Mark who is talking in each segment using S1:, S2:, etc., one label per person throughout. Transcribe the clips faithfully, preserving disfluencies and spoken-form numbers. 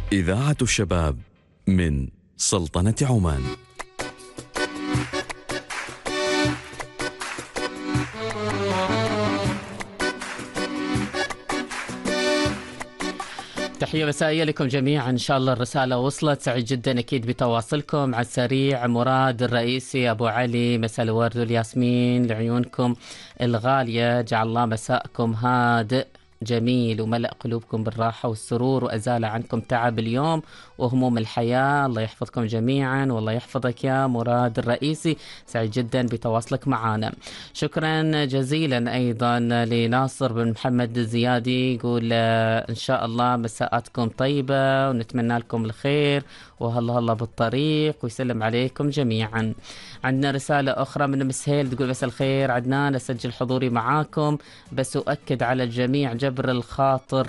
S1: إذاعة الشباب من سلطنة عمان.
S2: تحية مسائية لكم جميعا، إن شاء الله الرسالة وصلت. سعيد جدا أكيد بتواصلكم. على السريع مراد الرئيسي أبو علي، مساء الورد والياسمين لعيونكم الغالية، جعل الله مساءكم هادئ جميل وملأ قلوبكم بالراحة والسرور وأزال عنكم تعب اليوم وهموم الحياة. الله يحفظكم جميعا والله يحفظك يا مراد الرئيسي، سعيد جدا بتواصلك معنا. شكرا جزيلا أيضا لناصر بن محمد الزيادي، يقول إن شاء الله مساءاتكم طيبة ونتمنى لكم الخير وهلا هلا بالطريق، ويسلم عليكم جميعا. عندنا رسالة أخرى من مسهيل تقول مساء الخير عدنان، أسجل حضوري معاكم بس أؤكد على الجميع جبر الخاطر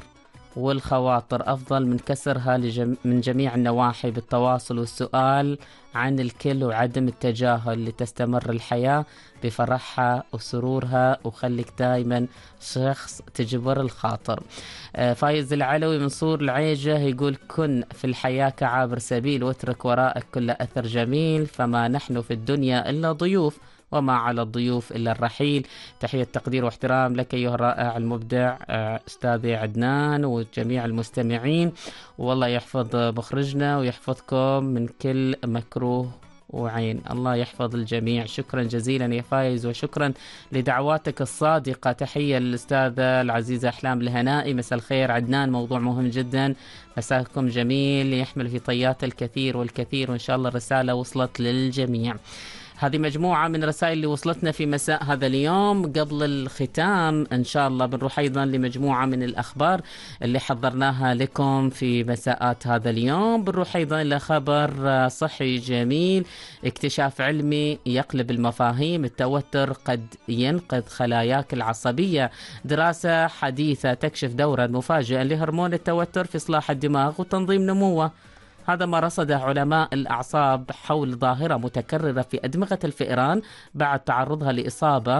S2: والخواطر أفضل من كسرها لجم... من جميع النواحي بالتواصل والسؤال عن الكل وعدم التجاهل لتستمر الحياة بفرحها وسرورها، وخليك دايما شخص تجبر الخاطر. آه فايز العلوي من صور العيجة يقول كن في الحياة كعابر سبيل واترك وراءك كل أثر جميل، فما نحن في الدنيا إلا ضيوف وما على الضيوف إلا الرحيل. تحية تقدير واحترام لك أيها الرائع المبدع أستاذي عدنان وجميع المستمعين، والله يحفظ مخرجنا ويحفظكم من كل مكروه وعين. الله يحفظ الجميع. شكرا جزيلا يا فايز وشكرا لدعواتك الصادقة. تحية للأستاذة العزيزة أحلام الهنائي، مساء الخير عدنان، موضوع مهم جدا، مساءكم جميل يحمل في طيات الكثير والكثير، وإن شاء الله الرسالة وصلت للجميع. هذه مجموعة من الرسائل اللي وصلتنا في مساء هذا اليوم. قبل الختام إن شاء الله بنروح أيضا لمجموعة من الأخبار اللي حضرناها لكم في مساءات هذا اليوم. بنروح أيضا إلى خبر صحي جميل، اكتشاف علمي يقلب المفاهيم، التوتر قد ينقذ خلاياك العصبية، دراسة حديثة تكشف دورا مفاجئا لهرمون التوتر في إصلاح الدماغ وتنظيم نموه. هذا ما رصده علماء الأعصاب حول ظاهرة متكررة في أدمغة الفئران بعد تعرضها لإصابة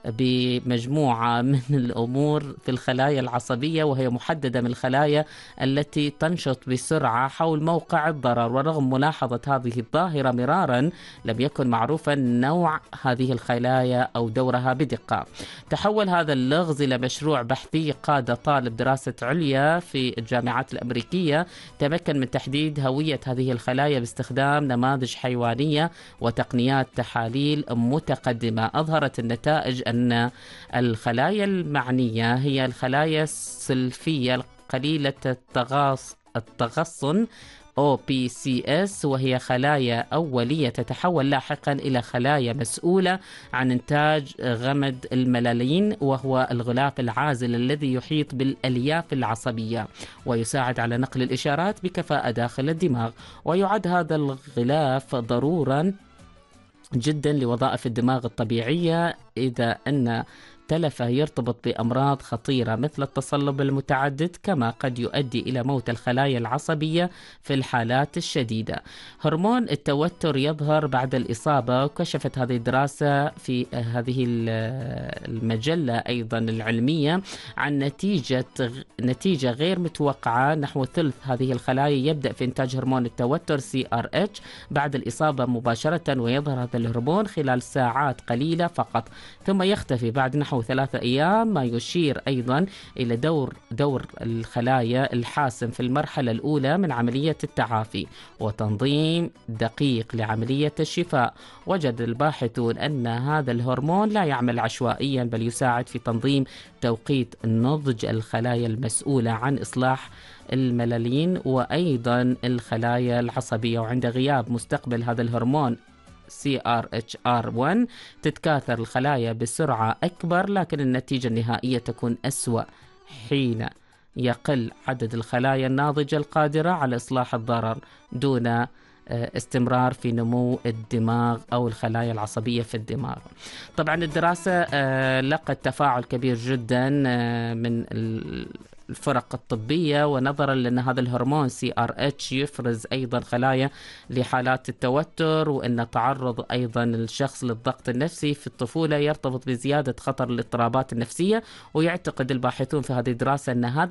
S2: بمجموعة من الأمور في الخلايا العصبية، وهي محددة من الخلايا التي تنشط بسرعة حول موقع الضرر. ورغم ملاحظة هذه الظاهرة مرارا لم يكن معروفا نوع هذه الخلايا أو دورها بدقة. تحول هذا اللغز إلى مشروع بحثي قاد طالب دراسة عليا في الجامعات الأمريكية تمكن من تحديد هوية هذه الخلايا باستخدام نماذج حيوانية وتقنيات تحاليل متقدمة. أظهرت النتائج أن الخلايا المعنية هي الخلايا السلفية قليلة التغاص التغصن أو بي سي إس، وهي خلايا أولية تتحول لاحقا إلى خلايا مسؤولة عن إنتاج غمد الميلانين، وهو الغلاف العازل الذي يحيط بالألياف العصبية ويساعد على نقل الإشارات بكفاءة داخل الدماغ. ويعد هذا الغلاف ضرورا جدا لوظائف الدماغ الطبيعية إذا أن تلفه يرتبط بأمراض خطيرة مثل التصلب المتعدد، كما قد يؤدي إلى موت الخلايا العصبية في الحالات الشديدة. هرمون التوتر يظهر بعد الإصابة، وكشفت هذه الدراسة في هذه المجلة أيضا العلمية عن نتيجة نتيجة غير متوقعة. نحو ثلث هذه الخلايا يبدأ في إنتاج هرمون التوتر سي آر إتش بعد الإصابة مباشرة، ويظهر هذا الهرمون خلال ساعات قليلة فقط ثم يختفي بعد نحو ثلاثة أيام، ما يشير أيضا إلى دور دور الخلايا الحاسم في المرحلة الأولى من عملية التعافي وتنظيم دقيق لعملية الشفاء. وجد الباحثون أن هذا الهرمون لا يعمل عشوائيا بل يساعد في تنظيم توقيت نضج الخلايا المسؤولة عن إصلاح الميلانين وأيضا الخلايا العصبية. وعند غياب مستقبل هذا الهرمون سي آر إتش آر واحد تتكاثر الخلايا بسرعة أكبر، لكن النتيجة النهائية تكون أسوأ حين يقل عدد الخلايا الناضجة القادرة على إصلاح الضرر دون استمرار في نمو الدماغ أو الخلايا العصبية في الدماغ. طبعا الدراسة لقت تفاعل كبير جدا من الفرق الطبية، ونظرا لأن هذا الهرمون سي آر إتش يفرز أيضا خلايا لحالات التوتر، وأن تعرض أيضا الشخص للضغط النفسي في الطفولة يرتبط بزيادة خطر الاضطرابات النفسية. ويعتقد الباحثون في هذه الدراسة أن هذا